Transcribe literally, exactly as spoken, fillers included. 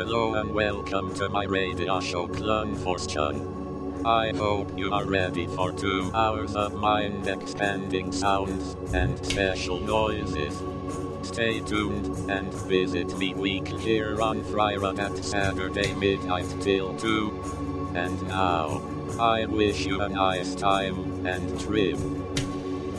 Hello and welcome to my radio show Clunforschun. I hope you are ready for two hours of mind-expanding sounds and special noises. Stay tuned and visit me weekly here on Friday and Saturday midnight till two. And now, I wish you a nice time and trip.